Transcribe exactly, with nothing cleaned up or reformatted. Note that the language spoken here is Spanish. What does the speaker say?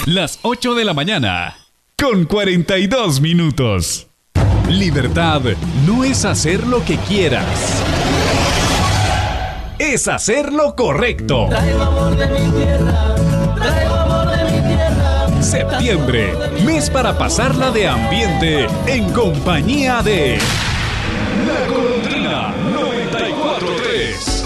Las ocho de la mañana, con cuarenta y dos minutos. Libertad no es hacer lo que quieras. Es hacer lo correcto. Traigo amor de mi tierra, traigo amor de mi tierra. Septiembre, mes para pasarla de ambiente en compañía de